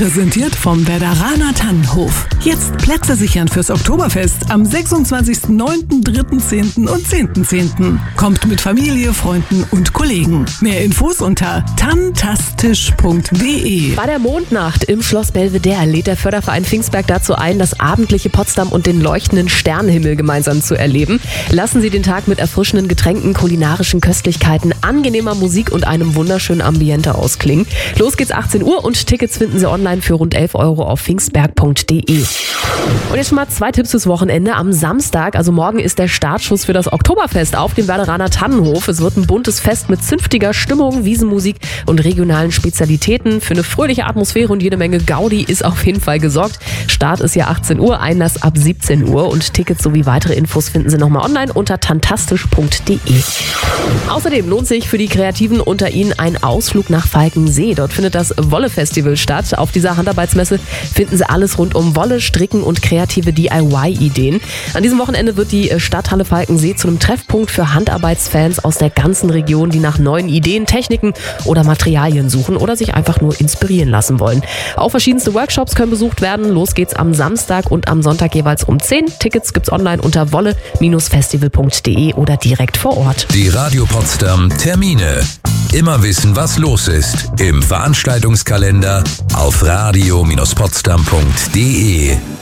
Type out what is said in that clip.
Präsentiert vom Werderaner Tannenhof. Jetzt Plätze sichern fürs Oktoberfest am 26.09., 3.10. und 10.10. Kommt mit Familie, Freunden und Kollegen. Mehr Infos unter tantastisch.de. Bei der Mondnacht im Schloss Belvedere lädt der Förderverein Pfingstberg dazu ein, das abendliche Potsdam und den leuchtenden Sternenhimmel gemeinsam zu erleben. Lassen Sie den Tag mit erfrischenden Getränken, kulinarischen Köstlichkeiten, angenehmer Musik und einem wunderschönen Ambiente ausklingen. Los geht's 18 Uhr und Tickets finden Sie online für rund 11 € auf pfingstberg.de. Und jetzt schon mal 2 Tipps fürs Wochenende. Am Samstag, also morgen, ist der Startschuss für das Oktoberfest auf dem Werderaner Tannenhof. Es wird ein buntes Fest mit zünftiger Stimmung, Wiesenmusik und regionalen Spezialitäten. Für eine fröhliche Atmosphäre und jede Menge Gaudi ist auf jeden Fall gesorgt. Start ist ja 18 Uhr, Einlass ab 17 Uhr und Tickets sowie weitere Infos finden Sie nochmal online unter tantastisch.de. Außerdem lohnt sich für die Kreativen unter Ihnen ein Ausflug nach Falkensee. Dort findet das Wolle-Festival statt. Auf dieser Handarbeitsmesse finden Sie alles rund um Wolle, Stricken und kreative DIY-Ideen. An diesem Wochenende wird die Stadthalle Falkensee zu einem Treffpunkt für Handarbeitsfans aus der ganzen Region, die nach neuen Ideen, Techniken oder Materialien suchen oder sich einfach nur inspirieren lassen wollen. Auch verschiedenste Workshops können besucht werden. Los geht's am Samstag und am Sonntag jeweils um 10. Tickets gibt's online unter wolle-festival.de oder direkt vor Ort. Die Radio Potsdam Termine. Immer wissen, was los ist im Veranstaltungskalender auf radio-potsdam.de.